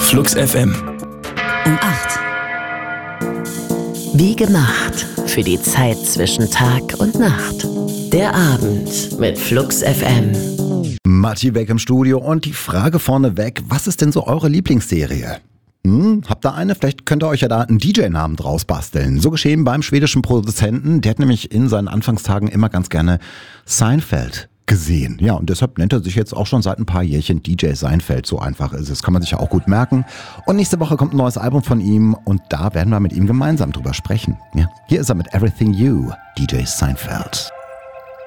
Flux FM. Um 8. Wie gemacht für die Zeit zwischen Tag und Nacht. Der Abend mit Flux FM. Matti weg im Studio und die Frage vorneweg, was ist denn so eure Lieblingsserie? Habt ihr eine? Vielleicht könnt ihr euch ja da einen DJ-Namen draus basteln. So geschehen beim schwedischen Produzenten. Der hat nämlich in seinen Anfangstagen immer ganz gerne Seinfeld gesehen. Ja, und deshalb nennt er sich jetzt auch schon seit ein paar Jährchen DJ Seinfeld. So einfach ist es. Kann man sich ja auch gut merken. Und nächste Woche kommt ein neues Album von ihm und da werden wir mit ihm gemeinsam drüber sprechen. Ja, hier ist er mit Everything You, DJ Seinfeld.